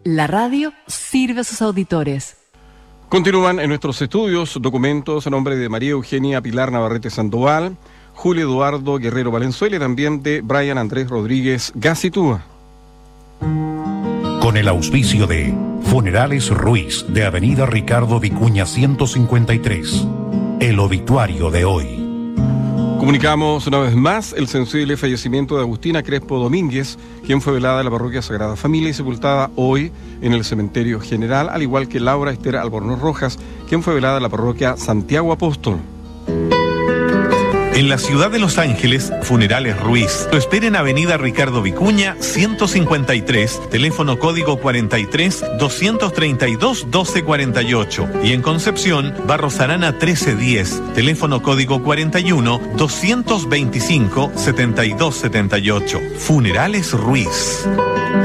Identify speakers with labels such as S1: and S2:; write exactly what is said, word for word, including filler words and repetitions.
S1: La radio sirve a sus auditores.
S2: Continúan en nuestros estudios documentos a nombre de María Eugenia Pilar Navarrete Sandoval, Julio Eduardo Guerrero Valenzuela y también de Brian Andrés Rodríguez Gacitúa.
S3: Con el auspicio de Funerales Ruiz de Avenida Ricardo Vicuña ciento cincuenta y tres. El obituario de hoy.
S2: Comunicamos una vez más el sensible fallecimiento de Agustina Crespo Domínguez, quien fue velada en la parroquia Sagrada Familia y sepultada hoy en el cementerio general, al igual que Laura Esther Albornoz Rojas, quien fue velada en la parroquia Santiago Apóstol.
S4: En la ciudad de Los Ángeles, Funerales Ruiz. Lo espera en Avenida Ricardo Vicuña, ciento cincuenta y tres, teléfono código cuarenta y tres, doscientos treinta y dos, doce cuarenta y ocho. Y en Concepción, Barros Arana trece diez, teléfono código cuarenta y uno, doscientos veinticinco, setenta y dos setenta y ocho. Funerales Ruiz.